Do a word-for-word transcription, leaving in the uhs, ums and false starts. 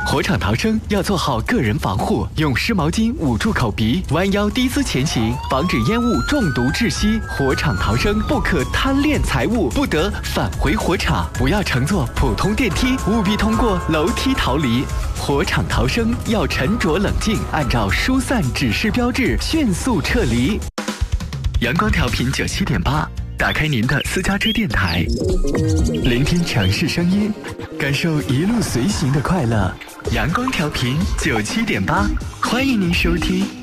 火场逃生要做好个人防护，用湿毛巾捂住口鼻，弯腰低姿前行，防止烟雾中毒窒息。火场逃生不可贪恋财物，不得返回火场，不要乘坐普通电梯，务必通过楼梯逃离。火场逃生要沉着冷静，按照疏散指示标志迅速撤离。阳光调频九七点八，打开您的私家车电台，聆听城市声音，感受一路随行的快乐。阳光调频九七点八，欢迎您收听。